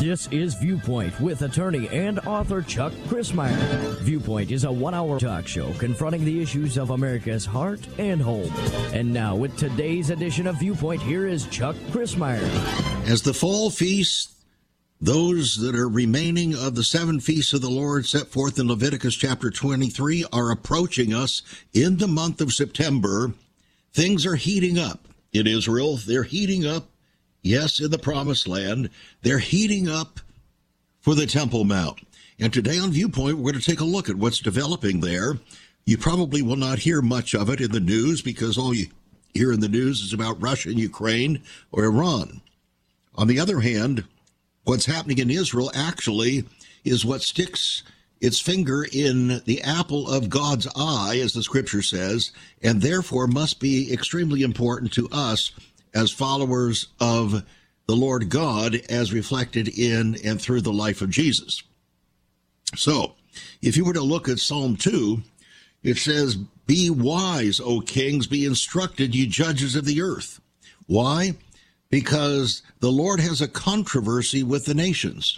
This is Viewpoint with attorney and author Chuck Crismier. Viewpoint is a one-hour talk show confronting the issues of America's heart and home. And now, with today's edition of Viewpoint, here is Chuck Crismier. As the fall feast, those that are remaining of the 7 feasts of the Lord set forth in Leviticus chapter 23 are approaching us in the month of September. Things are heating up in Israel. They're heating up, yes, in the Promised Land. They're heating up for the Temple Mount. And today on Viewpoint, we're going to take a look at what's developing there. You probably will not hear much of it in the news because all you hear in the news is about Russia and Ukraine or Iran. On the other hand, what's happening in Israel actually is what sticks its finger in the apple of God's eye, as the scripture says, and therefore must be extremely important to us as followers of the Lord God, as reflected in and through the life of Jesus. So, if you were to look at Psalm 2, it says, "Be wise, O kings, be instructed, ye judges of the earth." Why? Because the Lord has a controversy with the nations.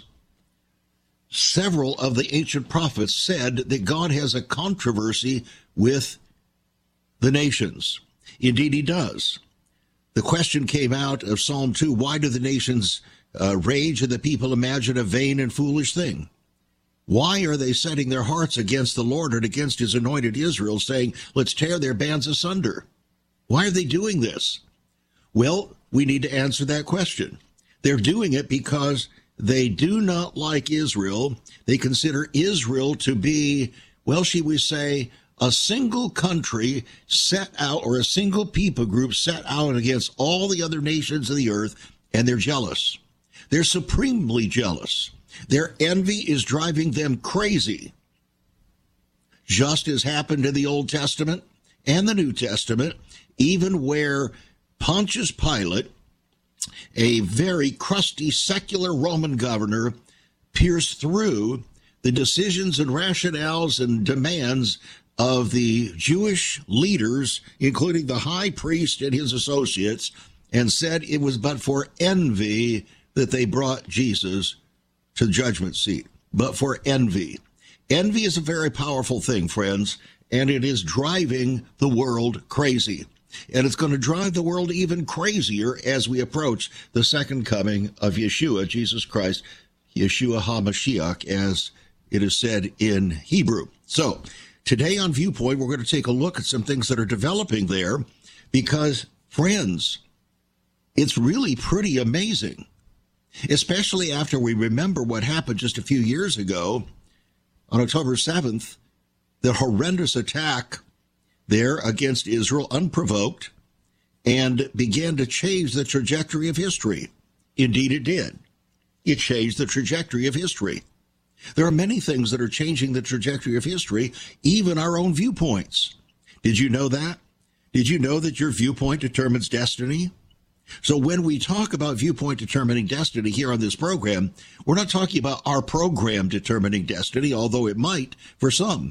Several of the ancient prophets said that God has a controversy with the nations. Indeed, he does. The question came out of Psalm 2, why do the nations rage and the people imagine a vain and foolish thing? Why are they setting their hearts against the Lord and against his anointed Israel, saying, let's tear their bands asunder? Why are they doing this? Well, we need to answer that question. They're doing it because they do not like Israel. They consider Israel to be, well, shall we say, a single country set out, or a single people group set out against all the other nations of the earth, and they're jealous. They're supremely jealous. Their envy is driving them crazy. Just as happened in the Old Testament and the New Testament, even where Pontius Pilate, a very crusty secular Roman governor, pierced through the decisions and rationales and demands of the Jewish leaders, including the high priest and his associates, and said it was but for envy that they brought Jesus to the judgment seat. But for envy. Envy is a very powerful thing, friends, and it is driving the world crazy. And it's going to drive the world even crazier as we approach the second coming of Yeshua, Jesus Christ, Yeshua HaMashiach, as it is said in Hebrew. So, today on Viewpoint, we're going to take a look at some things that are developing there because, friends, it's really pretty amazing, especially after we remember what happened just a few years ago on October 7th, the horrendous attack there against Israel, unprovoked, and began to change the trajectory of history. Indeed, it did. It changed the trajectory of history. There are many things that are changing the trajectory of history, even our own viewpoints. Did you know that? Did you know that your viewpoint determines destiny? So when we talk about viewpoint determining destiny here on this program, we're not talking about our program determining destiny, although it might for some.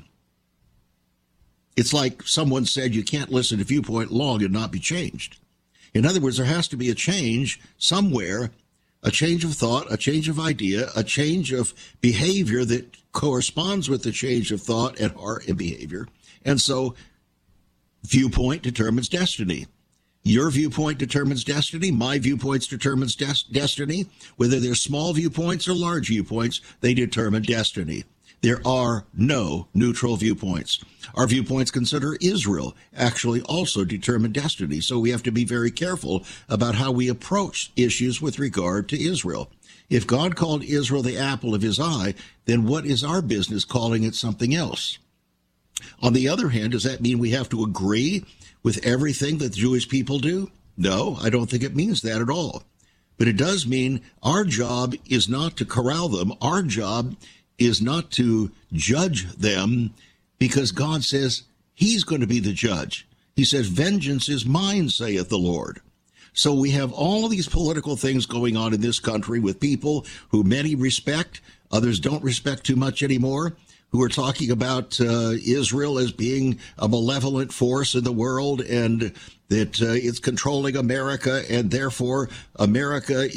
It's like someone said you can't listen to Viewpoint long and not be changed. In other words, there has to be a change somewhere, a change of thought, a change of idea, a change of behavior that corresponds with the change of thought and heart and behavior. And so viewpoint determines destiny. Your viewpoint determines destiny. My viewpoints determines destiny. Whether they're small viewpoints or large viewpoints, they determine destiny. There are no neutral viewpoints. Our viewpoints consider Israel actually also determine destiny. So we have to be very careful about how we approach issues with regard to Israel. If God called Israel the apple of his eye, then what is our business calling it something else? On the other hand, does that mean we have to agree with everything that the Jewish people do? No, I don't think it means that at all. But it does mean our job is not to corral them. Our job is not to judge them, because God says he's going to be the judge. He says, vengeance is mine, saith the Lord. So we have all of these political things going on in this country with people who many respect, others don't respect too much anymore, who are talking about Israel as being a malevolent force in the world and that it's controlling America, and therefore America